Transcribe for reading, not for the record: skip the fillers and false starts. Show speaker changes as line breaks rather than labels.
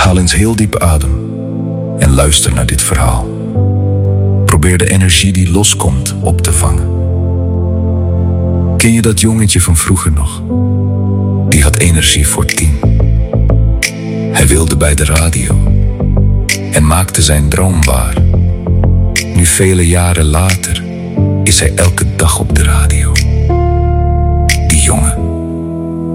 Haal eens heel diep adem en luister naar dit verhaal. Probeer de energie die loskomt op te vangen. Ken je dat jongetje van vroeger nog? Die had energie voor 10. Hij wilde bij de radio en maakte zijn droom waar. Nu vele jaren later is hij elke dag op de radio. Die jongen